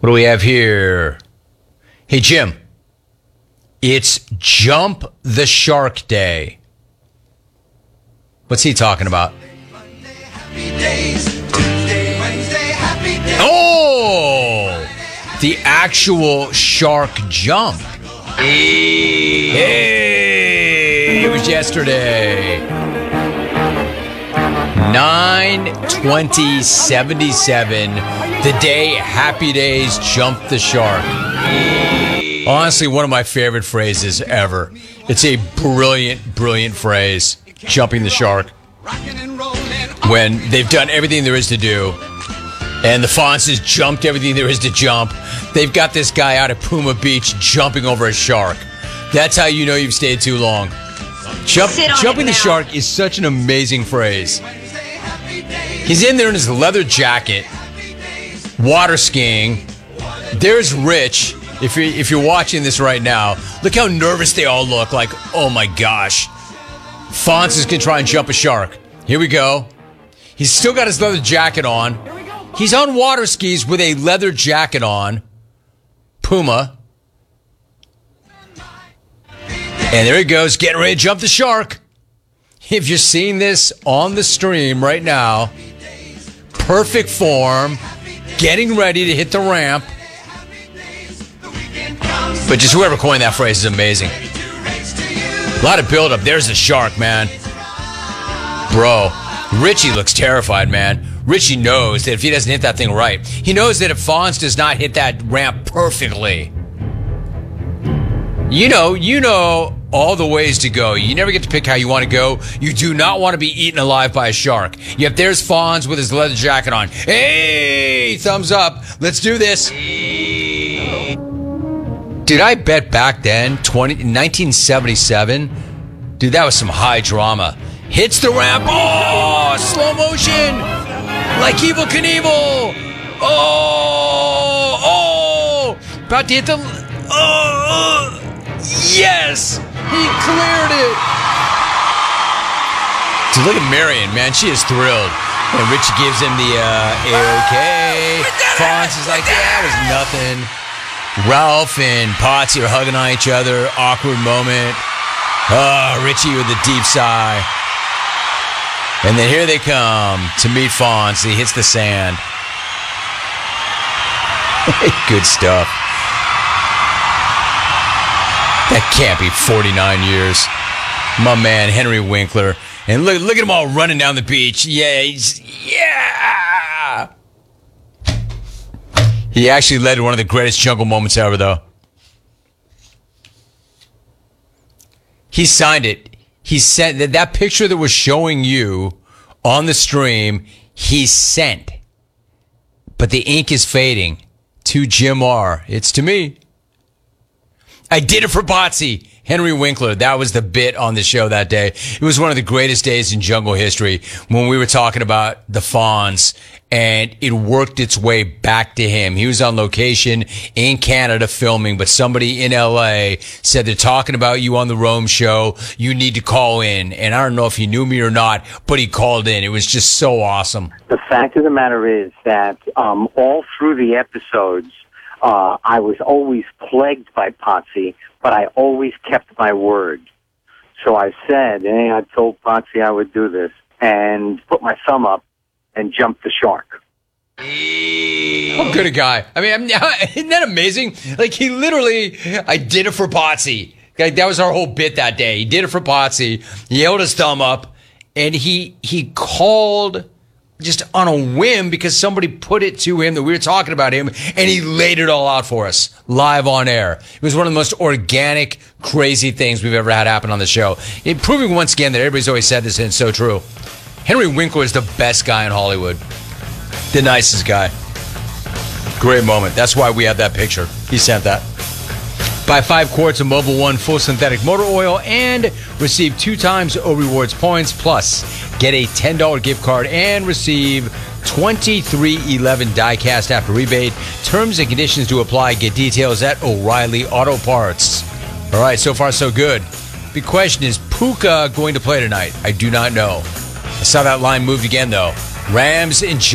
What do we have here? Hey, Jim. It's Jump the Shark Day. What's he talking about? Oh! The actual shark jump. Hey! It was yesterday. 9/20/77. The day Happy Days jumped the shark. Honestly, one of my favorite phrases ever. It's a brilliant, brilliant phrase. Jumping the shark. When they've done everything there is to do, and the Fonz has jumped everything there is to jump, they've got this guy out at Puma Beach jumping over a shark. That's how you know you've stayed too long. Jumping the shark is such an amazing phrase. He's in there in his leather jacket, water skiing. There's Rich. If you're watching this right now, look how nervous they all look. Like, oh my gosh. Fonz is going to try and jump a shark. Here we go. He's still got his leather jacket on. He's on water skis with a leather jacket on. Puma. And there he goes, getting ready to jump the shark. If you're seeing this on the stream right now, perfect form, getting ready to hit the ramp. But just whoever coined that phrase is amazing. A lot of build-up. There's the shark, man. Bro, Richie looks terrified, man. Richie knows that if he doesn't hit that thing right, he knows that if Fonz does not hit that ramp perfectly, you know all the ways to go. You never get to pick how you want to go. You do not want to be eaten alive by a shark. Yet there's Fonz with his leather jacket on. Hey, thumbs up. Let's do this. Dude, I bet back then, 1977, dude, that was some high drama. Hits the ramp. Oh, slow motion. Like Evel Knievel. Oh. About to hit the... yes. He cleared it. Dude, look at Marion, man. She is thrilled. And Richie gives him the, okay. Fonz is like, yeah, it was nothing. Ralph and Potsy are hugging on each other. Awkward moment. Richie with a deep sigh. And then here they come to meet Fonz. He hits the sand. Good stuff. That can't be 49 years. My man, Henry Winkler. And look at them all running down the beach. Yeah. He actually led to one of the greatest jungle moments ever, though. He signed it. He sent that picture that was showing you on the stream, he sent. But the ink is fading. To Jim R. It's to me. I did it for Potsy. Henry Winkler, that was the bit on the show that day. It was one of the greatest days in jungle history when we were talking about the Fonz, and it worked its way back to him. He was on location in Canada filming, but somebody in LA said they're talking about you on the Rome show. You need to call in. And I don't know if he knew me or not, but he called in. It was just so awesome. The fact of the matter is that all through the episodes, I was always plagued by Potsy, but I always kept my word. So I said, hey, I told Potsy I would do this, and put my thumb up and jumped the shark. How good a guy. I mean, isn't that amazing? Like, he literally, I did it for Potsy. Like, that was our whole bit that day. He did it for Potsy. He held his thumb up, and he called just on a whim because somebody put it to him that we were talking about him, and he laid it all out for us live on air. It was one of the most organic, crazy things we've ever had happen on the show. It proving once again that everybody's always said this, and it's so true. Henry Winkler is the best guy in Hollywood. The nicest guy. Great moment. That's why we have that picture. He sent that. Buy 5 quarts of Mobil 1 full synthetic motor oil and receive 2 times O Rewards points. Plus, get a $10 gift card and receive $23.11 die-cast after rebate. Terms and conditions to apply. Get details at O'Reilly Auto Parts. All right, so far so good. Big question, is Puka going to play tonight? I do not know. I saw that line moved again, though. Rams in